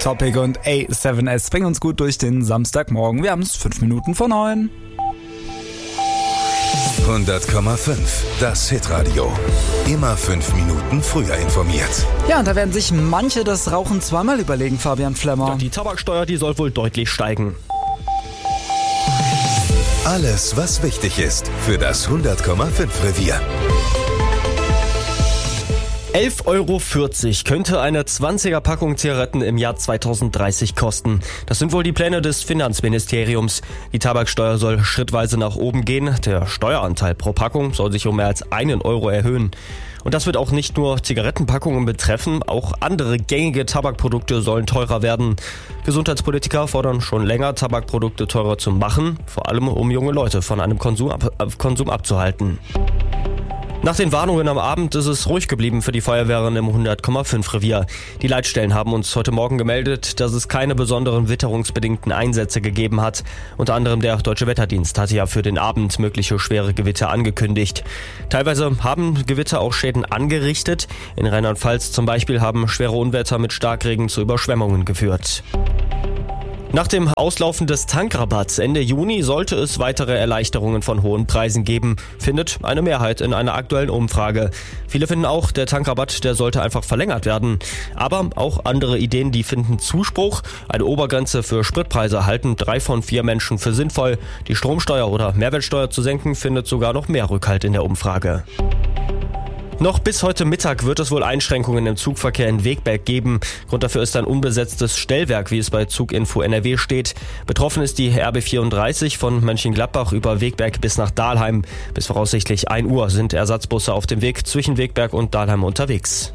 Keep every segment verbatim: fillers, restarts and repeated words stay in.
Topic und A sieben S bringen uns gut durch den Samstagmorgen. Wir haben es fünf Minuten vor neun. hundert Komma fünf, das Hitradio. Immer fünf Minuten früher informiert. Ja, und da werden sich manche das Rauchen zweimal überlegen, Fabian Flemmer. Ja, die Tabaksteuer, die soll wohl deutlich steigen. Alles, was wichtig ist für das hundert Komma fünf Revier. elf Euro vierzig könnte eine zwanziger Packung Zigaretten im Jahr zweitausenddreißig kosten. Das sind wohl die Pläne des Finanzministeriums. Die Tabaksteuer soll schrittweise nach oben gehen. Der Steueranteil pro Packung soll sich um mehr als einen Euro erhöhen. Und das wird auch nicht nur Zigarettenpackungen betreffen, auch andere gängige Tabakprodukte sollen teurer werden. Gesundheitspolitiker fordern schon länger, Tabakprodukte teurer zu machen, vor allem um junge Leute von einem Konsum, ab, Konsum abzuhalten. Nach den Warnungen am Abend ist es ruhig geblieben für die Feuerwehren im hundert Komma fünf Revier. Die Leitstellen haben uns heute Morgen gemeldet, dass es keine besonderen witterungsbedingten Einsätze gegeben hat. Unter anderem der Deutsche Wetterdienst hatte ja für den Abend mögliche schwere Gewitter angekündigt. Teilweise haben Gewitter auch Schäden angerichtet. In Rheinland-Pfalz zum Beispiel haben schwere Unwetter mit Starkregen zu Überschwemmungen geführt. Nach dem Auslaufen des Tankrabatts Ende Juni sollte es weitere Erleichterungen von hohen Preisen geben, findet eine Mehrheit in einer aktuellen Umfrage. Viele finden auch, der Tankrabatt, der sollte einfach verlängert werden. Aber auch andere Ideen, die finden Zuspruch. Eine Obergrenze für Spritpreise halten drei von vier Menschen für sinnvoll. Die Stromsteuer oder Mehrwertsteuer zu senken, findet sogar noch mehr Rückhalt in der Umfrage. Noch bis heute Mittag wird es wohl Einschränkungen im Zugverkehr in Wegberg geben. Grund dafür ist ein unbesetztes Stellwerk, wie es bei Zuginfo N R W steht. Betroffen ist die R B vierunddreißig von Mönchengladbach über Wegberg bis nach Dahlheim. Bis voraussichtlich ein Uhr sind Ersatzbusse auf dem Weg zwischen Wegberg und Dahlheim unterwegs.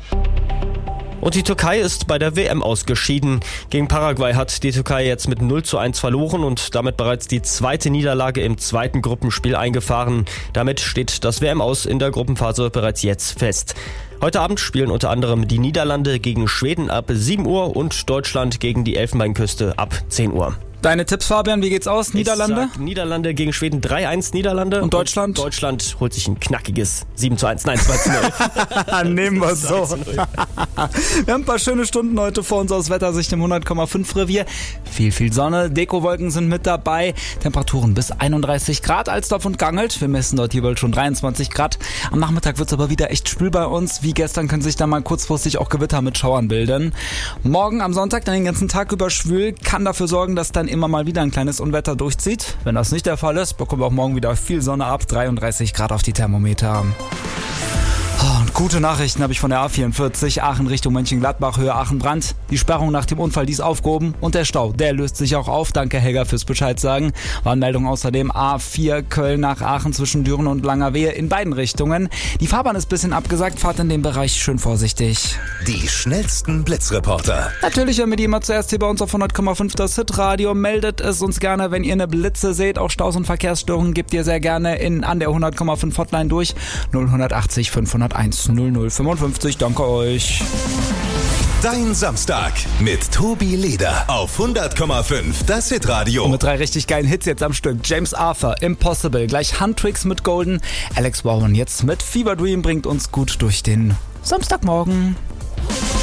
Und die Türkei ist bei der W M ausgeschieden. Gegen Paraguay hat die Türkei jetzt mit null zu eins verloren und damit bereits die zweite Niederlage im zweiten Gruppenspiel eingefahren. Damit steht das W M-Aus in der Gruppenphase bereits jetzt fest. Heute Abend spielen unter anderem die Niederlande gegen Schweden ab sieben Uhr und Deutschland gegen die Elfenbeinküste ab zehn Uhr. Deine Tipps, Fabian, wie geht's aus? Niederlande? Ich sag Niederlande gegen Schweden drei eins Niederlande. Und Deutschland? Und Deutschland holt sich ein knackiges sieben zu eins, nein, zwei zu null. Nehmen wir so. Wir haben ein paar schöne Stunden heute vor uns aus Wettersicht im hundert Komma fünf Revier. Viel, viel Sonne, Dekowolken sind mit dabei. Temperaturen bis einunddreißig Grad, Alsdorf und Gangelt. Wir messen dort jeweils schon dreiundzwanzig Grad. Am Nachmittag wird's aber wieder echt schwül bei uns. Wie gestern können sich da mal kurzfristig auch Gewitter mit Schauern bilden. Morgen am Sonntag dann den ganzen Tag über schwül, kann dafür sorgen, dass dann immer mal wieder ein kleines Unwetter durchzieht. Wenn das nicht der Fall ist, bekommen wir auch morgen wieder viel Sonne ab, dreiunddreißig Grad auf die Thermometer. Oh, und gute Nachrichten habe ich von der A vierundvierzig, Aachen Richtung Mönchengladbach, Höhe Aachen-Brand. Die Sperrung nach dem Unfall, die ist aufgehoben und der Stau, der löst sich auch auf. Danke Helga fürs Bescheid sagen. Warnmeldung außerdem A vier Köln nach Aachen zwischen Düren und Langerwehe in beiden Richtungen. Die Fahrbahn ist ein bisschen abgesagt, fahrt in dem Bereich schön vorsichtig. Die schnellsten Blitzreporter. Natürlich hören wir die immer zuerst hier bei uns auf hundert Komma fünf das Hitradio. Meldet es uns gerne, wenn ihr eine Blitze seht. Auch Staus und Verkehrsstörungen gebt ihr sehr gerne in, an der hundert Komma fünf Hotline durch. null acht null fünfhunderteins null null fünfundfünfzig. Danke euch. Dein Samstag mit Tobi Leder auf hundert Komma fünf das Hitradio. Und mit drei richtig geilen Hits jetzt am Stück. James Arthur, Impossible, gleich Huntrix mit Golden. Alex Warren jetzt mit Fever Dream bringt uns gut durch den Samstagmorgen.